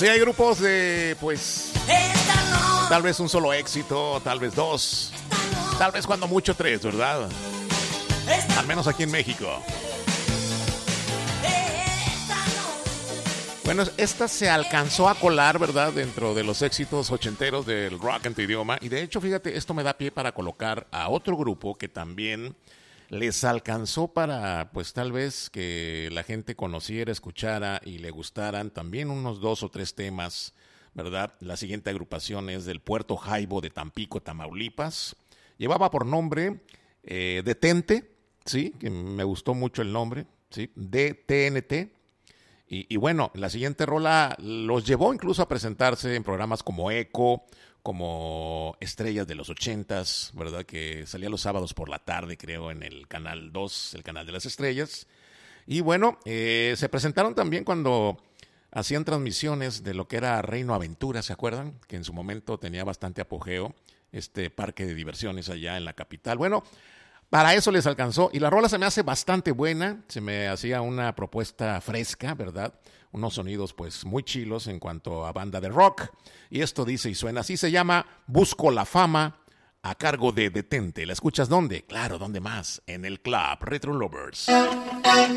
Sí, hay grupos de, pues, tal vez un solo éxito, tal vez dos, tal vez cuando mucho tres, ¿verdad? Al menos aquí en México. Bueno, esta se alcanzó a colar, ¿verdad? Dentro de los éxitos ochenteros del rock en tu idioma. Y de hecho, fíjate, esto me da pie para colocar a otro grupo que también les alcanzó para, pues tal vez que la gente conociera, escuchara y le gustaran también unos 2 o 3 temas, ¿verdad? La siguiente agrupación es del Puerto Jaibo de Tampico, Tamaulipas. Llevaba por nombre Detente, ¿sí? Que me gustó mucho el nombre, ¿sí? DTNT. Y bueno, la siguiente rola los llevó incluso a presentarse en programas como Eco, como Estrellas de los 80s, ¿verdad? Que salía los sábados por la tarde, creo, en el Canal 2, el Canal de las Estrellas. Y bueno, se presentaron también cuando hacían transmisiones de lo que era Reino Aventura, ¿se acuerdan? Que en su momento tenía bastante apogeo, este parque de diversiones allá en la capital. Bueno, para eso les alcanzó. Y la rola se me hace bastante buena. Se me hacía una propuesta fresca, ¿verdad? Unos sonidos pues muy chilos en cuanto a banda de rock. Y esto dice y suena así. Se llama Busco la Fama, a cargo de Detente. ¿La escuchas dónde? Claro, ¿dónde más? En el Club Retro Lovers.